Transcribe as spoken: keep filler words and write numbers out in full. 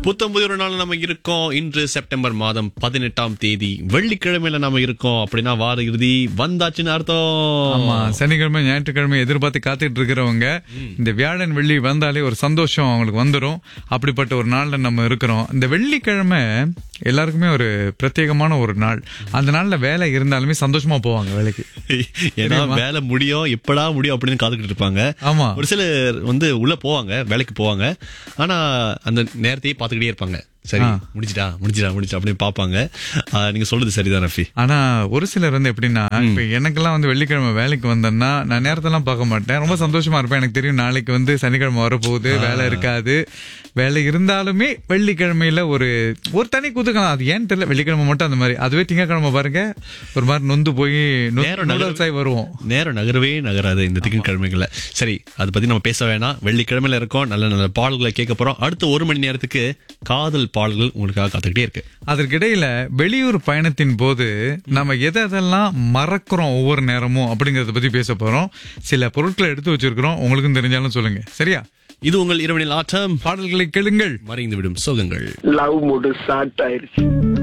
புத்தம் புதிய ஒரு நாள் நம்ம இருக்கோம். இன்று செப்டம்பர் மாதம் பதினெட்டாம் தேதி வெள்ளிக்கிழமையில நம்ம இருக்கோம். அப்படின்னா வார இறுதி வந்தாச்சுன்னு அர்த்தம். ஆமா, சனிக்கிழமை ஞாயிற்றுக்கிழமை எதிர்பார்த்து காத்துட்டு இருக்கிறவங்க இந்த வியாழன் வெள்ளி வந்தாலே ஒரு சந்தோஷம் அவங்களுக்கு வந்துடும். அப்படிப்பட்ட ஒரு நாள்ல நம்ம இருக்கிறோம். இந்த வெள்ளிக்கிழமை எல்லாருக்குமே ஒரு பிரத்யேகமான ஒரு நாள். அந்த நாள்ல வேலை இருந்தாலுமே சந்தோஷமா போவாங்க வேலைக்கு. ஏன்னா வேலை முடியும், எப்படா முடியும் அப்படின்னு காத்துக்கிட்டு இருப்பாங்க. ஆமா, ஒரு சிலர் வந்து உள்ள போவாங்க, வேலைக்கு போவாங்க. ஆனா அந்த நேரத்தையே பாத்துக்கிட்டே இருப்பாங்க. சரி, முடிஞ்சிட்டா முடிஞ்சிட்டா முடிஞ்சா அப்படின்னு பாப்பாங்க. நீங்க சொல்றது சரிதான் ரஃபி. ஆனா ஒரு சிலர் வந்து எப்படின்னா, இப்ப எனக்கெல்லாம் வந்து வெள்ளிக்கிழமை வேலைக்கு வந்தேன்னா நான் நேரத்தெல்லாம் பார்க்க மாட்டேன். ரொம்ப சந்தோஷமா இருப்பேன். எனக்கு தெரியும் நாளைக்கு வந்து சனிக்கிழமை வரப்போகுது, வேலை இருக்காது. வேலை இருந்தாலுமே வெள்ளிக்கிழமையில ஒரு ஒரு தனி குதுக்கலாம். அது ஏன்னு தெரியல, வெள்ளிக்கிழமை மட்டும் அந்த மாதிரி. அதுவே திங்கக்கிழமை பாருங்க ஒரு மாதிரி நொந்து போய் நூடல்ஸாய் வருவோம். நேரம் நகரவே நகராது இந்த திங்கட்கிழமைகளை. சரி, அதை பத்தி நம்ம பேச வேணாம். வெள்ளிக்கிழமையில இருக்கோம், நல்ல நல்ல பாடல்களை கேட்க போறோம். அடுத்த ஒரு மணி நேரத்துக்கு காதல் பாடல்கள் உங்களுக்காக காத்துக்கிட்டே இருக்கு. அதற்கிடையில வெளியூர் பயணத்தின் போது நம்ம எதெல்லாம் மறக்கிறோம் ஒவ்வொரு நேரமும் அப்படிங்கறத பத்தி பேச போறோம். சில பொருட்களை எடுத்து வச்சிருக்கிறோம், உங்களுக்கும் தெரிஞ்சாலும் சொல்லுங்க. சரியா? இது உங்கள் இரவனில் ஆட்டம். பாடல்களை கேளுங்கள், மறைந்து விடும் சோகங்கள். லவ் மூடு ஸ்டார்ட் ஆயிருச்சு.